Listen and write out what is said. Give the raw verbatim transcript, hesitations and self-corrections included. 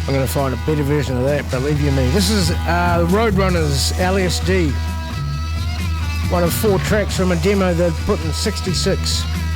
I'm going to find a better version of that, believe you me. This is uh, Roadrunners L S D. One of four tracks from a demo they put in sixty-six.